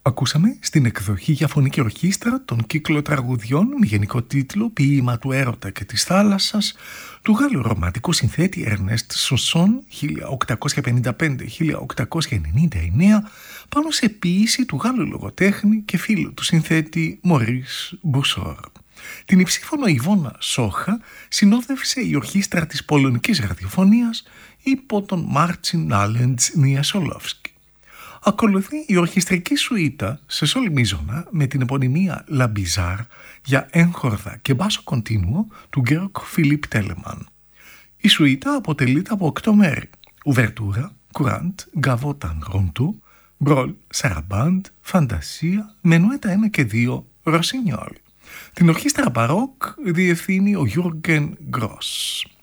Ακούσαμε στην εκδοχή για φωνή και ορχήστρα τον κύκλο τραγουδιών με γενικό τίτλο «Ποίημα του έρωτα και της θάλασσας» του Γάλλου ρομαντικού συνθέτη Ερνέστ Σοσόν 1855-1899 πάνω σε ποίηση του Γάλλου λογοτέχνη και φίλου του συνθέτη Μωρίς Μπουσόρ. Την υψήφωνο Ιβώνα Σόχα συνόδευσε η ορχήστρα της πολωνικής ραδιοφωνίας υπό τον Μάρτσιν Άλεντς Νιασολόφσκι. Ακολουθεί η ορχιστρική σουίτα σε σόλ μίζωνα με την επωνυμία La Bizarre για έγχορδα και μπάσο κοντίνουο του Γκέροκ Φιλίπ Τέλεμαν. Η σουίτα αποτελείται από 8 μέρη: ουβερτούρα, κουράντ, γκαβόταν ροντού, μπρόλ, σαραμπάντ, φαντασία, μενουέτα 1 και 2, ροσινιόλ. Την ορχήστρα μπαρόκ διευθύνει ο Γιούργεν Γκρός.